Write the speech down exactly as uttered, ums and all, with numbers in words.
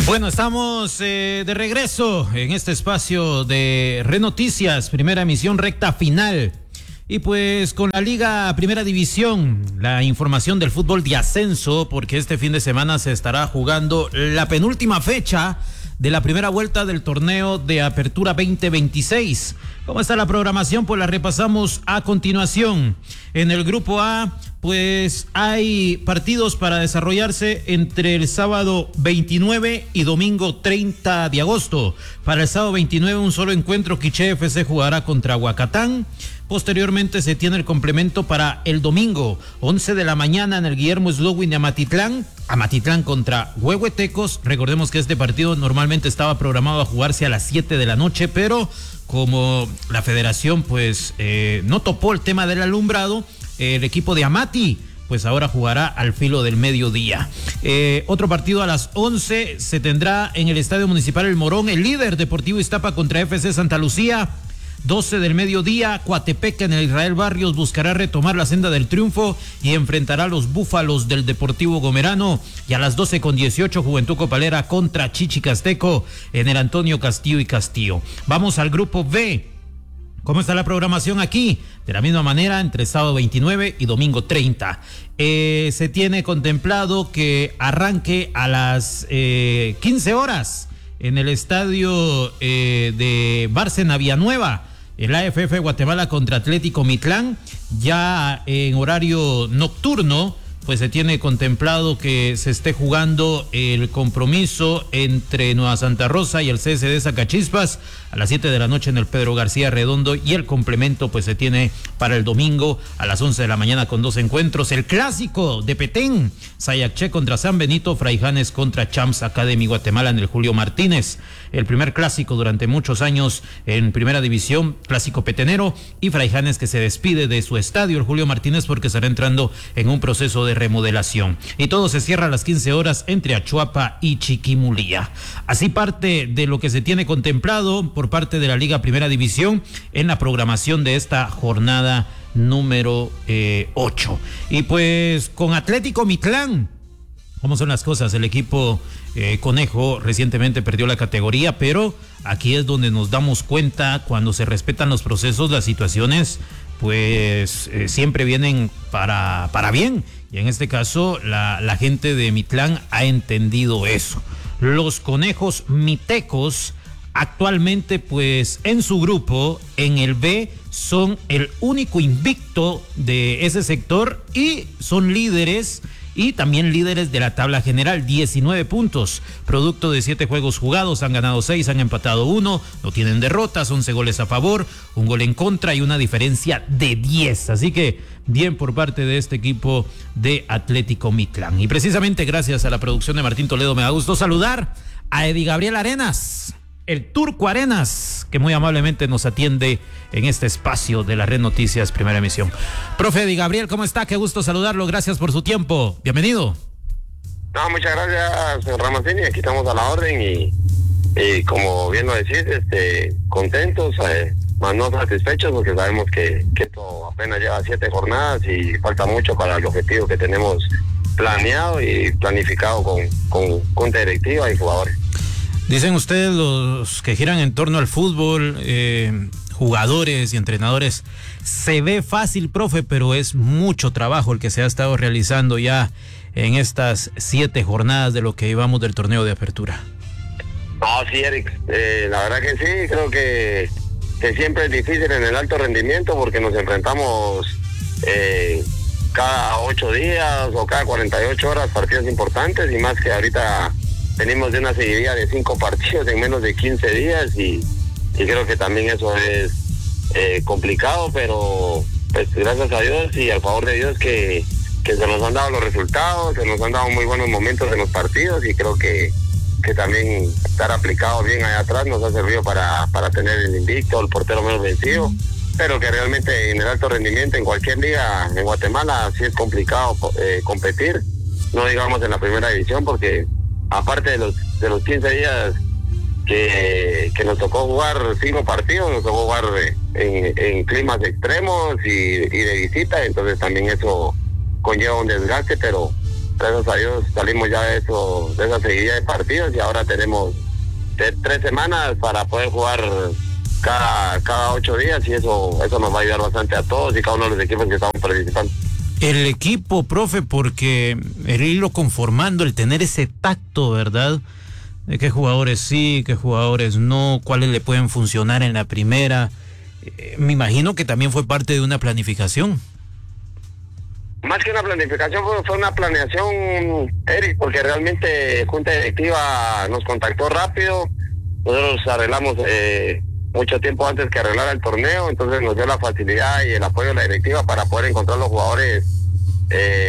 Bueno, estamos eh, de regreso en este espacio de Renoticias, primera emisión recta final. Y pues con la Liga Primera División, la información del fútbol de ascenso, porque este fin de semana se estará jugando la penúltima fecha de la primera vuelta del torneo de Apertura veinte veintiséis. ¿Cómo está la programación? Pues la repasamos a continuación. En el grupo A, pues hay partidos para desarrollarse entre el sábado veintinueve y domingo treinta de agosto. Para el sábado veintinueve, un solo encuentro, Quiché F C jugará contra Huacatán. Posteriormente se tiene el complemento para el domingo, once de la mañana, en el Guillermo Slowin de Amatitlán. Amatitlán contra Huehuetecos. Recordemos que este partido normalmente estaba programado a jugarse a las siete de la noche, pero como la federación pues eh, no topó el tema del alumbrado, eh, el equipo de Amati pues ahora jugará al filo del mediodía. Eh, otro partido a las once se tendrá en el Estadio Municipal El Morón, el líder Deportivo Iztapa contra F C Santa Lucía. doce del mediodía, Coatepeque en el Israel Barrios buscará retomar la senda del triunfo y enfrentará a los Búfalos del Deportivo Gomerano. Y a las doce con dieciocho, Juventud Copalera contra Chichicasteco en el Antonio Castillo y Castillo. Vamos al grupo B. ¿Cómo está la programación aquí? De la misma manera, entre sábado veintinueve y domingo treinta. Eh, se tiene contemplado que arranque a las eh, quince horas en el estadio eh, de Bárcena Villanueva. El A F F Guatemala contra Atlético Mitlán, ya en horario nocturno, pues se tiene contemplado que se esté jugando el compromiso entre Nueva Santa Rosa y el C S D Zacachispas a las siete de la noche en el Pedro García Redondo, y el complemento pues se tiene para el domingo a las once de la mañana con dos encuentros. El clásico de Petén, Sayacché contra San Benito, Fraijanes contra Champs Academy Guatemala en el Julio Martínez. El primer clásico durante muchos años en primera división, clásico petenero, y Fraijanes que se despide de su estadio, el Julio Martínez, porque estará entrando en un proceso de remodelación. Y todo se cierra a las quince horas entre Achuapa y Chiquimulía. Así parte de lo que se tiene contemplado por parte de la Liga Primera División en la programación de esta jornada número eh, ocho. Y pues con Atlético Mitlán, ¿cómo son las cosas? El equipo eh, Conejo recientemente perdió la categoría, pero aquí es donde nos damos cuenta, cuando se respetan los procesos, las situaciones pues eh, siempre vienen para, para bien. Y en este caso la, la gente de Mitlán ha entendido eso. Los Conejos Mitecos actualmente pues en su grupo, en el B, son el único invicto de ese sector y son líderes y también líderes de la tabla general, diecinueve puntos, producto de siete juegos jugados, han ganado seis, han empatado uno, no tienen derrotas, once goles a favor, un gol en contra y una diferencia de diez, así que bien por parte de este equipo de Atlético Mitlán. Y precisamente gracias a la producción de Martín Toledo me da gusto saludar a Eddie Gabriel Arenas, el Turco Arenas, que muy amablemente nos atiende en este espacio de la Red Noticias Primera Emisión. Profe Eddie Gabriel, ¿cómo está? Qué gusto saludarlo, gracias por su tiempo, bienvenido. No, muchas gracias, señor Ramacini, aquí estamos a la orden y, y como bien lo decís, este, contentos, eh, más no satisfechos, porque sabemos que, que esto apenas lleva siete jornadas y falta mucho para el objetivo que tenemos planeado y planificado con, con junta directiva y jugadores. Dicen ustedes, los que giran en torno al fútbol, eh, jugadores y entrenadores, se ve fácil, profe, pero es mucho trabajo el que se ha estado realizando ya en estas siete jornadas de lo que llevamos del torneo de apertura. No, sí, Eric, eh, la verdad que sí, creo que, que siempre es difícil en el alto rendimiento porque nos enfrentamos eh, cada ocho días o cada cuarenta y ocho horas partidos importantes, y más que ahorita venimos de una seguidilla de cinco partidos en menos de quince días y, y creo que también eso es eh, complicado, pero pues gracias a Dios y al favor de Dios que, que se nos han dado los resultados, se nos han dado muy buenos momentos en los partidos, y creo que, que también estar aplicado bien allá atrás nos ha servido para, para tener el invicto, el portero menos vencido, pero que realmente en el alto rendimiento en cualquier liga en Guatemala sí es complicado eh, competir, no digamos en la primera división, porque aparte de los de los quince días que, que nos tocó jugar cinco partidos, nos tocó jugar en, en climas extremos y, y de visita, entonces también eso conlleva un desgaste, pero gracias a Dios salimos ya de eso, de esa seguidilla de partidos, y ahora tenemos de tres semanas para poder jugar cada, cada ocho días, y eso, eso nos va a ayudar bastante a todos y cada uno de los equipos que estamos participando. El equipo, profe, porque el irlo conformando, el tener ese tacto, ¿verdad? De qué jugadores sí, qué jugadores no, cuáles le pueden funcionar en la primera. Eh, me imagino que también fue parte de una planificación. Más que una planificación, fue, fue una planeación, Eric, porque realmente Junta Directiva nos contactó rápido. Nosotros arreglamos eh, mucho tiempo antes que arreglara el torneo, entonces nos dio la facilidad y el apoyo de la directiva para poder encontrar los jugadores eh,